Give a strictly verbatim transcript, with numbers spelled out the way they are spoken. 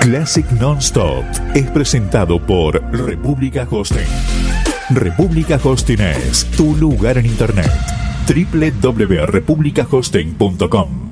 Classic Nonstop es presentado por República Hosting. República Hosting es tu lugar en internet. doble u doble u doble u punto república hosting punto com